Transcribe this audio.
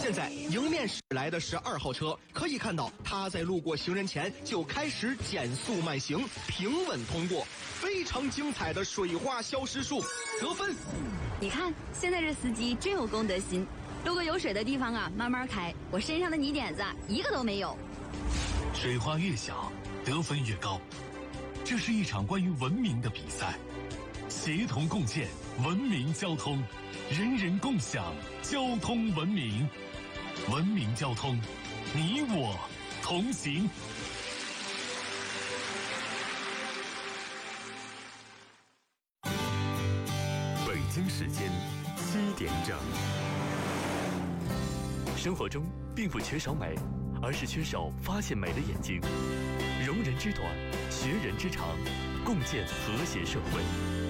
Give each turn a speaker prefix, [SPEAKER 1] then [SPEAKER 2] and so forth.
[SPEAKER 1] 现在迎面驶来的是2号车，可以看到他在路过行人前就开始减速慢行，平稳通过，非常精彩的水花消失术，得分。
[SPEAKER 2] 你看，现在这司机真有公德心，路过有水的地方啊，慢慢开，我身上的泥点子一个都没有。
[SPEAKER 3] 水花越小，得分越高。这是一场关于文明的比赛，协同共建文明交通，人人共享交通文明，文明交通，你我同行。
[SPEAKER 4] 北京时间7点整。生活中并不缺少美，而是缺少发现美的眼睛。容人之短，学人之长，共建和谐社会。